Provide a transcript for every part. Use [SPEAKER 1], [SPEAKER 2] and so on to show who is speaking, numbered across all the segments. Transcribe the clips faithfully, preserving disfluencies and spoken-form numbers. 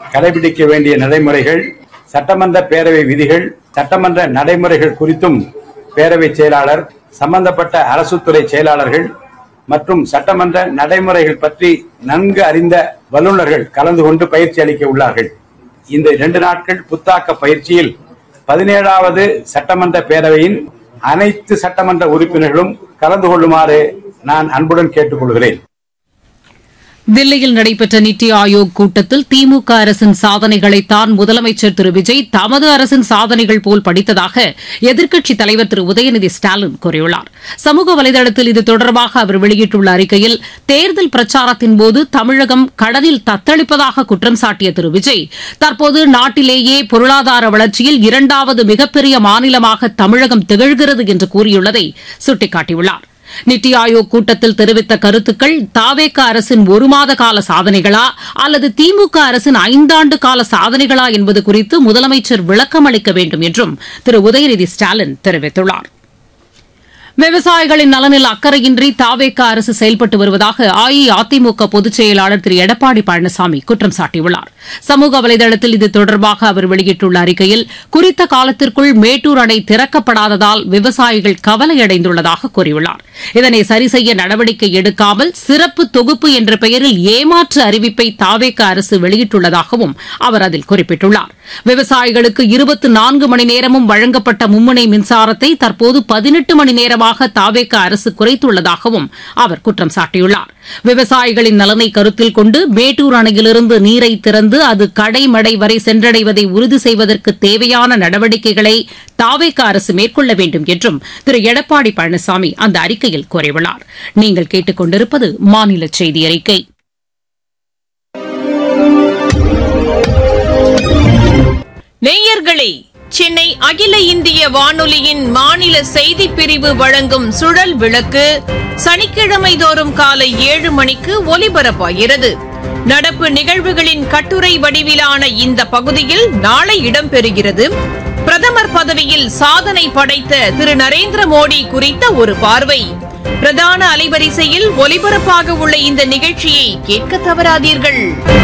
[SPEAKER 1] கடைபிடிக்க வேண்டிய நடைமுறைகள், சட்டமன்ற பேரவை விதிகள், சட்டமன்ற நடைமுறைகள் குறித்தும் பேரவை செயலாளர், சம்பந்தப்பட்ட அரசுத்துறை செயலாளர்கள் மற்றும் சட்டமன்ற நடைமுறைகள் பற்றி நன்கு அறிந்த வல்லுநர்கள் கலந்து கொண்டு பயிற்சி அளிக்க உள்ளார்கள். இந்த இரண்டு நாட்கள் புத்தாக்க பயிற்சியில் பதினேழாவது சட்டமன்ற பேரவையின் அனைத்து சட்டமன்ற உறுப்பினர்களும் கலந்து கொள்ளுமாறு நான் அன்புடன் கேட்டுக் கொள்கிறேன்.
[SPEAKER 2] தில்லியில் நடைபெற்ற நித்தி ஆயோக் கூட்டத்தில் திமுக அரசின் சாதனைகளைத்தான் முதலமைச்சர் திரு விஜய் தமது அரசின் சாதனைகள் போல் படித்ததாக எதிர்க்கட்சித் தலைவர் திரு உதயநிதி ஸ்டாலின் கூறியுள்ளார். சமூக வலைதளத்தில் இது தொடர்பாக அவர் வெளியிட்டுள்ள அறிக்கையில், தேர்தல் பிரச்சாரத்தின்போது தமிழகம் கடனில் தத்தளிப்பதாக குற்றம் சாட்டிய திரு விஜய், தற்போது நாட்டிலேயே பொருளாதார வளர்ச்சியில் இரண்டாவது மிகப்பெரிய மாநிலமாக தமிழகம் திகழ்கிறது என்று கூறியுள்ளதை சுட்டிக்காட்டியுள்ளார். நித்தி ஆயோக் கூட்டத்தில் தெரிவித்த கருத்துக்கள் தாவேக அரசின் ஒரு மாத கால சாதனைகளா அல்லது திமுக அரசின் ஐந்தாண்டு கால சாதனைகளா என்பது குறித்து முதலமைச்சர் விளக்கம் அளிக்க வேண்டும் என்றும் திரு உதயநிதி ஸ்டாலின் தெரிவித்துள்ளார். விவசாயிகளின் நலனில் அக்கறையின்றி தாவேக அரசு செயல்பட்டு வருவதாக அஇஅதிமுக பொதுச் செயலாளர் திரு எடப்பாடி பழனிசாமி குற்றம் சாட்டியுள்ளார். சமூக வலைதளத்தில் இது தொடர்பாக அவர் வெளியிட்டுள்ள அறிக்கையில், குறித்த காலத்திற்குள் மேட்டூர் அணை திறக்கப்படாததால் விவசாயிகள் கவலையடைந்துள்ளதாக கூறியுள்ளார். இதனை சரிசெய்ய நடவடிக்கை எடுக்காமல் சிறப்பு தொகுப்பு என்ற பெயரில் ஏமாற்று அறிவிப்பை தாவேக அரசு வெளியிட்டுள்ளதாகவும் அவர் அதில் குறிப்பிட்டுள்ளார். விவசாயிகளுக்கு இருபத்தி நான்கு மணி நேரமும் வழங்கப்பட்ட மும்முனை மின்சாரத்தை தற்போது பதினெட்டு மணி நேரமாக தாவேக அரசு குறைத்துள்ளதாகவும் அவர் குற்றம் சாட்டியுள்ளார். விவசாயிகளின் நலனை கருத்தில் கொண்டு மேட்டூர் அணையிலிருந்து நீரை திறந்து அது கடைமடை வரை சென்றடைவதை உறுதி செய்வதற்கு தேவையான நடவடிக்கைகளை தாவேக அரசு மேற்கொள்ள வேண்டும் என்றும் திரு எடப்பாடி பழனிசாமி அந்த அறிக்கையில் கூறியுள்ளார். நீங்கள் கேட்டுக் கொண்டிருப்பது மாநில செய்தி அறிக்கை.
[SPEAKER 3] நேயர்களே, சென்னை அகில இந்திய வானொலியின் மாநில செய்திப் பிரிவு வழங்கும் சுழல் விளக்கு சனிக்கிழமை தோறும் காலை ஏழு மணிக்கு ஒலிபரப்பாகிறது. நடப்பு நிகழ்வுகளின் கட்டுரை வடிவிலான இந்த பகுதியில் நாளை இடம்பெறுகிறது. பிரதமர் பதவியில் சாதனை படைத்த திரு நரேந்திர மோடி குறித்த ஒரு பார்வை. பிரதான அலைவரிசையில் ஒலிபரப்பாக உள்ள இந்த நிகழ்ச்சியை கேட்க தவறாதீர்கள்.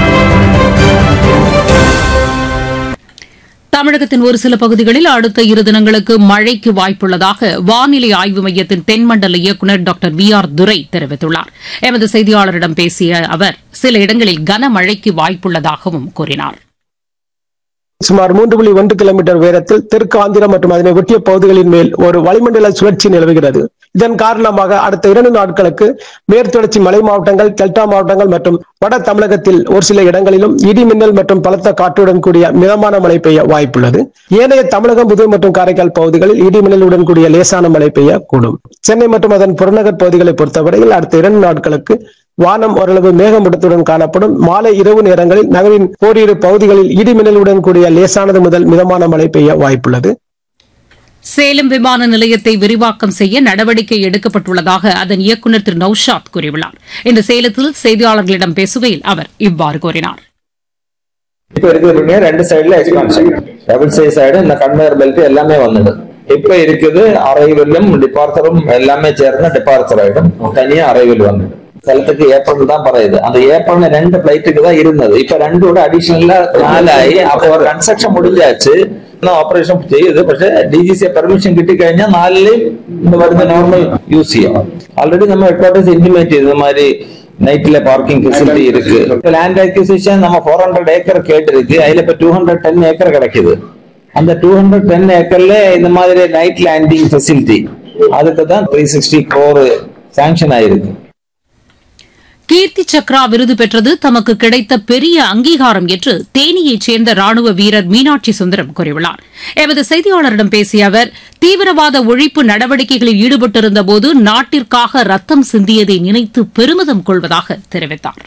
[SPEAKER 2] தமிழகத்தின் ஒரு சில பகுதிகளில் அடுத்த இரு தினங்களுக்கு மழைக்கு வாய்ப்புள்ளதாக வானிலை ஆய்வு மையத்தின் தென்மண்டல இயக்குநர் டாக்டர் வி ஆர் துரை தெரிவித்துள்ளார். எமது செய்தியாளரிடம் பேசிய அவர் சில இடங்களில் கனமழைக்கு வாய்ப்புள்ளதாகவும் கூறினார்.
[SPEAKER 4] சுமார் மூன்று புள்ளி ஒன்று கிலோமீட்டர் உயரத்தில் தெற்கு ஆந்திரம் மற்றும் அதனை ஒட்டிய பகுதிகளின் மேல் ஒரு வளிமண்டல சுழற்சி நிலவுகிறது. இதன் காரணமாக அடுத்த இரண்டு நாட்களுக்கு மேற்குத்தொடர்ச்சி மலை மாவட்டங்கள், டெல்டா மாவட்டங்கள் மற்றும் வட தமிழகத்தில் ஒரு சில இடங்களிலும் இடி மின்னல் மற்றும் பலத்த காற்றுடன் கூடிய மிதமான மழை பெய்ய வாய்ப்புள்ளது. ஏனைய தமிழகம், புதுவை மற்றும் காரைக்கால் பகுதிகளில் இடி மின்னலுடன் கூடிய லேசான மழை பெய்யக்கூடும். சென்னை மற்றும் அதன் புறநகர் பகுதிகளை பொறுத்தவரையில் அடுத்த இரண்டு நாட்களுக்கு வானம் ஓரளவு மேகமூட்டத்துடன் காணப்படும். மாலை இரவு நேரங்களில் நகரின் ஓரிரு பகுதிகளில் இடி மின்னலுடன் கூடிய லேசானது முதல் மிதமான மழை பெய்ய வாய்ப்புள்ளது.
[SPEAKER 2] சேலம் விமான நிலையத்தை விரிவாக்கம் செய்ய நடவடிக்கை எடுக்கப்பட்டுள்ளதாக அதன் இயக்குநர் திரு நௌஷாத் கூறியுள்ளார். இந்த சேலத்தில் செய்தியாளர்களிடம் பேசுகையில் அவர் இவ்வாறு கூறினார்.
[SPEAKER 5] இப்ப இருக்கிற ரெண்டு சைடுல எக்ஸ்பான்ஷன், டபுள் சைஸ் சைடு இந்த கன்வேயர் பெல்ட் எல்லாமே வந்தது. இப்ப இருக்குது அரைவிலும் டிபார்ச்சரும் எல்லாமே சேர்ந்து டிபார்ச்சர் ஆயிடும். தனியா அரைவில் வந்தது. സ്ഥലത്തേക്ക് ഏപ്രിൽ தான் പറയുന്നത്. அந்த ஏப்ரல் ரெண்டு பிளைட்டுக்கு தான் இருந்தது. இப்ப ரெண்டோட அடிஷனலா നാലായി. അപ്പൊ കൺസ്ട്രക്ഷൻ முடிஞ்சாச்சு, ഓപ്പറേഷൻ ചെയ്ത്. പക്ഷെ ഡി ജി സി പെർമിഷൻ കിട്ടിക്കഴിഞ്ഞാൽ നാലിലും இந்த വരുന്ന നോർമൽ യൂസ് ചെയ്യാം. ஆல்ரெடி நம்ம ஹெட்குவார்ட்டர்ஸ் இன்டிமேட் ചെയ്തു இந்த மாதிரி நைட்ல பார்க்கிங் ஃபெசிலிட்டி இருக்கு. இப்ப லேண்ட் அக்விசிஷன் நம்ம ஃபோர் ஹண்ட்ரட் ஏக்கர் கேட்டிருக்கு. அதுல இப்ப டூ ஹண்ட்ரட் டென் ஏக்கர் கிடைக்குது. அந்த டூ ஹண்ட்ரட் டென் ஏக்கர்ல இந்த மாதிரி நைட் லேண்டிங் ஃபெசிலிட்டி அதுக்கு தான் த்ரீ சிக்ஸ்டி கோர் சாங்ஷன் ஆயிருக்கு.
[SPEAKER 2] கீர்த்தி சக்ரா விருது பெற்றது தமக்கு கிடைத்த பெரிய அங்கீகாரம் என்று தேனியைச் சேர்ந்த ராணுவ வீரர் மீனாட்சி சுந்தரம் கூறியுள்ளார். எமது செய்தியாளரிடம் பேசிய அவர், தீவிரவாத ஒழிப்பு நடவடிக்கைகளில் ஈடுபட்டிருந்தபோது நாட்டிற்காக ரத்தம் சிந்தியதை நினைத்து பெருமிதம் கொள்வதாக தெரிவித்தார்.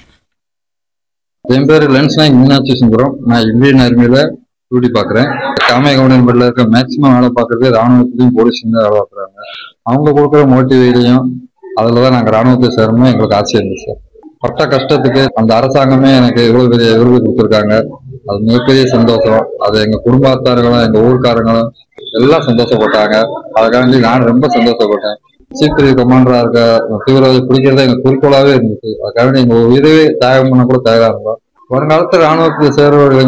[SPEAKER 6] என் பேரு லென்ஸ் நாயக் மீனாட்சி சுந்தரம். நான் இந்தியன் ஆர்மியில டியூட்டி பாக்குறேன். காமையகவுடன் பட்டில இருக்க மேக்சிமம் வேலை பார்க்கறது ராணுவத்திலையும் போலீஸ்லயும் தான் வேலை பார்க்குறாங்க. அவங்க கொடுக்குற மோட்டிவேலையும் அதுலதான் நாங்க ராணுவத்தை சேரணும் எங்களுக்கு ஆசை இருந்துச்சு சார். பட்ட கஷ்டத்துக்கு அந்த அரசாங்கமே எனக்கு இவ்வளவு பெரிய விருது கொடுத்துருக்காங்க. அது மிகப்பெரிய சந்தோஷம். அது எங்க குடும்பத்தார்களும் எங்க ஊர்க்காரங்களும் எல்லாம் சந்தோஷப்பட்டாங்க. அதுக்காண்டி நான் ரொம்ப சந்தோஷப்பட்டேன். சீஃப் பிரிவு கமாண்டரா இருக்க தீவிரவாதி பிடிக்கிறத எங்க குறிக்கோளாவே இருந்துச்சு. அதுக்காண்டி எங்க உயிரவே தியாகம் பண்ண கூட தயாரா இருந்தோம். வருங்காலத்தில் ராணுவத்தில் சேர்வர்கள்